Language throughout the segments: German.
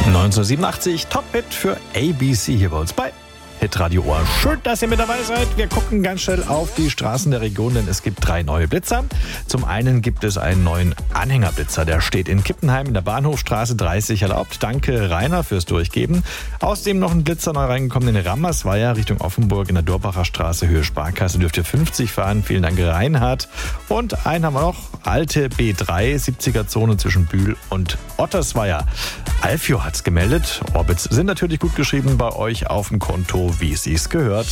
1987, Top-Hit für ABC hier bei uns bei Hitradio Ohr. Schön, dass ihr mit dabei seid. Wir gucken ganz schnell auf die Straßen der Region, denn es gibt 3 neue Blitzer. Zum einen gibt es einen neuen Anhängerblitzer. Der steht in Kippenheim in der Bahnhofstraße 30 erlaubt. Danke, Rainer, fürs Durchgeben. Außerdem noch ein Blitzer neu reingekommen in Rammersweier Richtung Offenburg in der Dorbacher Straße, Höhe Sparkasse. Dürft ihr 50 fahren. Vielen Dank, Reinhard. Und einen haben wir noch. Alte B3, 70er-Zone zwischen Bühl und Ottersweier. Alfio hat's gemeldet. Orbits sind natürlich gut geschrieben bei euch auf dem Konto, wie es sich gehört.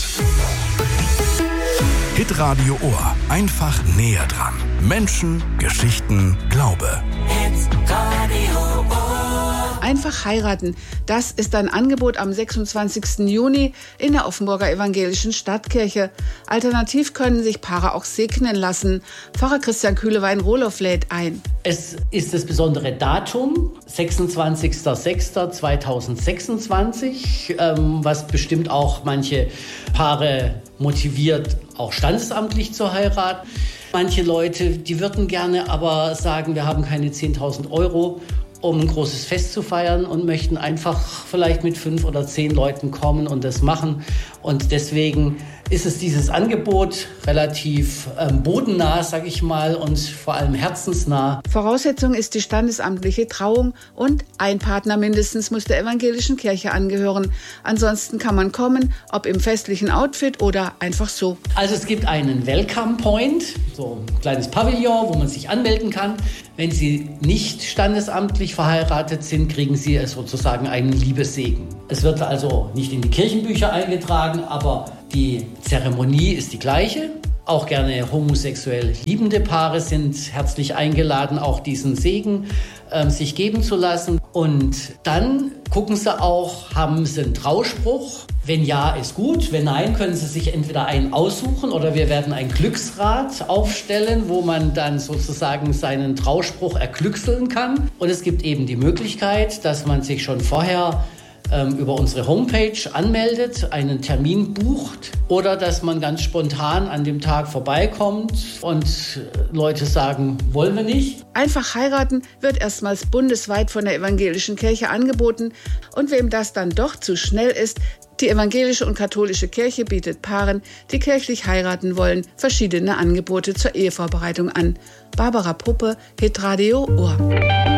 Hitradio Ohr. Einfach näher dran. Menschen, Geschichten, Glaube. Hitradio Ohr. Einfach heiraten. Das ist ein Angebot am 26. Juni in der Offenburger Evangelischen Stadtkirche. Alternativ können sich Paare auch segnen lassen. Pfarrer Christian Kühlewein-Rohloff lädt ein. Es ist das besondere Datum, 26.06.2026, was bestimmt auch manche Paare motiviert, auch standesamtlich zu heiraten. Manche Leute, die würden gerne aber sagen, wir haben keine 10.000 Euro, um ein großes Fest zu feiern und möchten einfach vielleicht mit 5 oder 10 Leuten kommen und das machen. Und deswegen ist es dieses Angebot relativ bodennah, sage ich mal, und vor allem herzensnah. Voraussetzung ist die standesamtliche Trauung und ein Partner mindestens muss der evangelischen Kirche angehören. Ansonsten kann man kommen, ob im festlichen Outfit oder einfach so. Also es gibt einen Welcome Point, so ein kleines Pavillon, wo man sich anmelden kann. Wenn Sie nicht standesamtlich verheiratet sind, kriegen Sie sozusagen einen Liebessegen. Es wird also nicht in die Kirchenbücher eingetragen, aber die Zeremonie ist die gleiche. Auch gerne homosexuell liebende Paare sind herzlich eingeladen, auch diesen Segen sich geben zu lassen. Und dann gucken Sie auch, haben Sie einen Trauspruch? Wenn ja, ist gut. Wenn nein, können Sie sich entweder einen aussuchen oder wir werden ein Glücksrad aufstellen, wo man dann sozusagen seinen Trauspruch erglückseln kann. Und es gibt eben die Möglichkeit, dass man sich schon vorher über unsere Homepage anmeldet, einen Termin bucht oder dass man ganz spontan an dem Tag vorbeikommt und Leute sagen, wollen wir nicht. Einfach heiraten wird erstmals bundesweit von der evangelischen Kirche angeboten und wem das dann doch zu schnell ist, die evangelische und katholische Kirche bietet Paaren, die kirchlich heiraten wollen, verschiedene Angebote zur Ehevorbereitung an. Barbara Puppe, Hitradio Ohr.